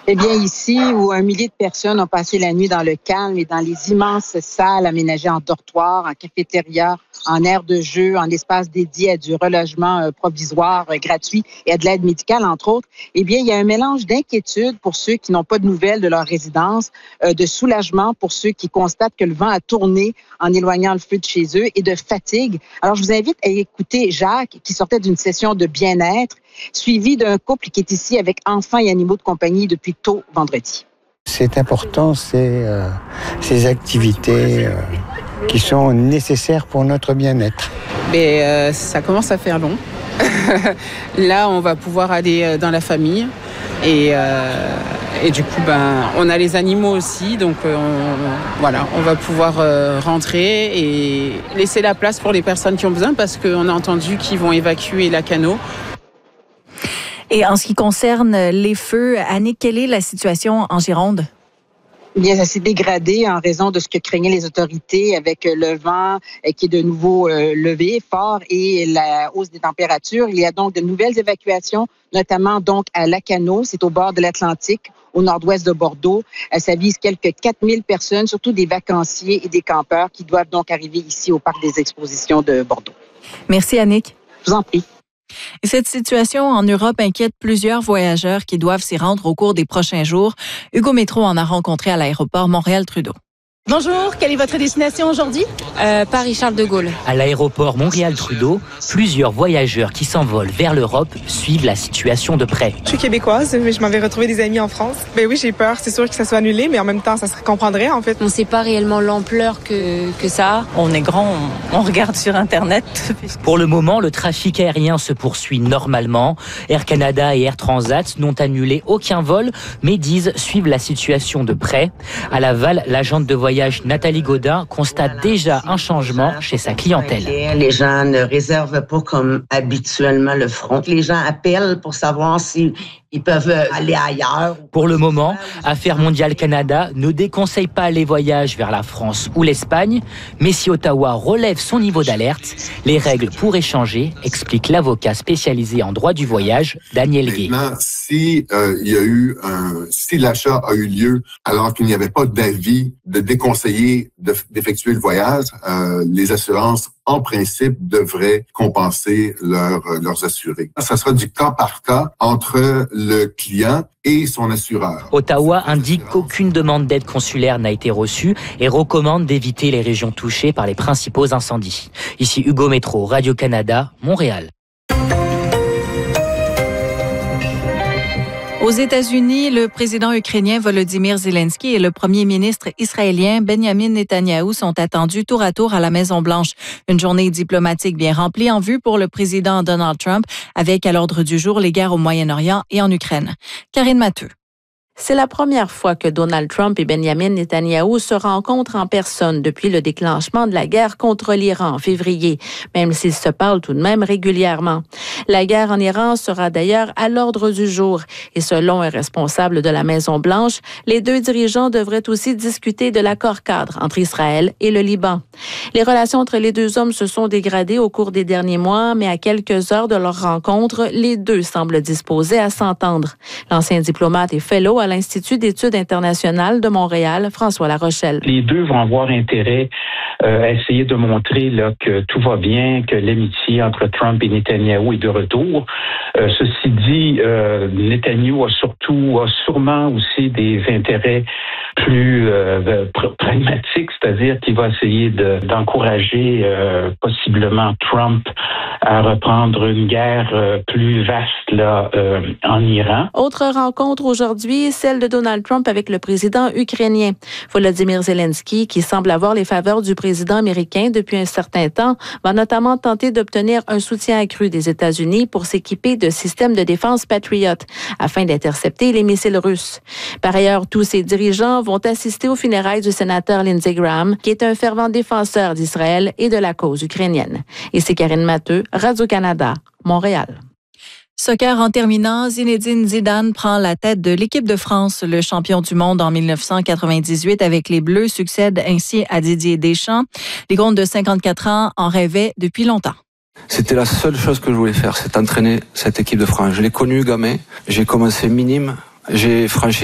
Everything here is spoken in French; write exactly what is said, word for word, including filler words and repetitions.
Eh bien, ici, où un millier de personnes ont passé la nuit dans le calme et dans les immenses salles aménagées en dortoirs, en cafétéria, en aires de jeu, en espaces dédiés à du relogement euh, provisoire euh, gratuit et à de l'aide médicale, entre autres, eh bien, il y a un mélange d'inquiétude pour ceux qui n'ont pas de nouvelles de leur résidence, euh, de soulagement pour ceux qui constatent que le vent a tourné en éloignant le feu de chez eux et de fatigue. Alors, je vous invite à écouter Jacques, qui sortait d'une session de bien-être, suivi d'un couple qui est ici avec enfants et animaux de compagnie depuis tôt vendredi. C'est important, c'est euh, ces activités euh, qui sont nécessaires pour notre bien-être. Mais euh, ça commence à faire long. Là, on va pouvoir aller dans la famille et, euh, et du coup, ben, on a les animaux aussi, donc euh, on, voilà, on va pouvoir euh, rentrer et laisser la place pour les personnes qui ont besoin parce qu'on a entendu qu'ils vont évacuer Lacanau. Et en ce qui concerne les feux, Annick, quelle est la situation en Gironde? Bien, ça s'est dégradé en raison de ce que craignaient les autorités avec le vent qui est de nouveau euh, levé fort et la hausse des températures. Il y a donc de nouvelles évacuations, notamment donc à Lacanau, c'est au bord de l'Atlantique, au nord-ouest de Bordeaux. Ça vise quelques quatre mille personnes, surtout des vacanciers et des campeurs qui doivent donc arriver ici au Parc des Expositions de Bordeaux. Merci, Annick. Je vous en prie. Et cette situation en Europe inquiète plusieurs voyageurs qui doivent s'y rendre au cours des prochains jours. Hugo Métro en a rencontré à l'aéroport Montréal-Trudeau. Bonjour, quelle est votre destination aujourd'hui? Euh, Paris-Charles de Gaulle. À l'aéroport Montréal-Trudeau, plusieurs voyageurs qui s'envolent vers l'Europe suivent la situation de près. Je suis québécoise, mais je m'en vais retrouver des amis en France. Ben oui, j'ai peur, c'est sûr que ça soit annulé, mais en même temps, ça se comprendrait en fait. On ne sait pas réellement l'ampleur que, que ça a. On est grand, on, on regarde sur Internet. Pour le moment, le trafic aérien se poursuit normalement. Air Canada et Air Transat n'ont annulé aucun vol, mais disent suivre la situation de près. À Laval, l'agente de voyage Nathalie Gaudin constate déjà un changement chez sa clientèle. Les gens ne réservent pas comme habituellement le front. Les gens appellent pour savoir s'ils peuvent aller ailleurs. Pour le moment, Affaires mondiales Canada ne déconseille pas les voyages vers la France ou l'Espagne, mais si Ottawa relève son niveau d'alerte, les règles pourraient changer, explique l'avocat spécialisé en droit du voyage, Daniel Gué. Maintenant, si euh, il y a eu un, si l'achat a eu lieu alors qu'il n'y avait pas d'avis de déconseiller de, d'effectuer le voyage, euh, les assurances en principe, devraient compenser leur, leurs assurés. Ça sera du cas par cas entre le client et son assureur. Ottawa indique qu'aucune demande d'aide consulaire n'a été reçue et recommande d'éviter les régions touchées par les principaux incendies. Ici Hugo Métro, Radio-Canada, Montréal. Aux États-Unis, le président ukrainien Volodymyr Zelensky et le premier ministre israélien Benjamin Netanyahou sont attendus tour à tour à la Maison-Blanche. Une journée diplomatique bien remplie en vue pour le président Donald Trump, avec à l'ordre du jour les guerres au Moyen-Orient et en Ukraine. Karine Matteux. C'est la première fois que Donald Trump et Benjamin Netanyahou se rencontrent en personne depuis le déclenchement de la guerre contre l'Iran en février, même s'ils se parlent tout de même régulièrement. La guerre en Iran sera d'ailleurs à l'ordre du jour et selon un responsable de la Maison-Blanche, les deux dirigeants devraient aussi discuter de l'accord cadre entre Israël et le Liban. Les relations entre les deux hommes se sont dégradées au cours des derniers mois, mais à quelques heures de leur rencontre, les deux semblent disposés à s'entendre. L'ancien diplomate et fellow à l'Institut d'études internationales de Montréal, François Larochelle. Les deux vont avoir intérêt euh, à essayer de montrer là, que tout va bien, que l'amitié entre Trump et Netanyahou est de retour. Euh, ceci dit, euh, Netanyahou a surtout, a sûrement aussi des intérêts plus euh, pr- pragmatiques, c'est-à-dire qu'il va essayer de, d'encourager euh, possiblement Trump à reprendre une guerre euh, plus vaste là, euh, en Iran. Autre rencontre aujourd'hui, celle de Donald Trump avec le président ukrainien. Volodymyr Zelensky, qui semble avoir les faveurs du président américain depuis un certain temps, va notamment tenter d'obtenir un soutien accru des États-Unis pour s'équiper de systèmes de défense Patriot afin d'intercepter les missiles russes. Par ailleurs, tous ces dirigeants vont assister aux funérailles du sénateur Lindsey Graham, qui est un fervent défenseur d'Israël et de la cause ukrainienne. Et c'est Karine Matteux, Radio-Canada, Montréal. Soccer en terminant, Zinedine Zidane prend la tête de l'équipe de France. Le champion du monde en dix-neuf cent quatre-vingt-dix-huit avec les Bleus succède ainsi à Didier Deschamps. Les Grondes de cinquante-quatre ans en rêvaient depuis longtemps. C'était la seule chose que je voulais faire, c'est entraîner cette équipe de France. Je l'ai connue gamin, j'ai commencé minime, j'ai franchi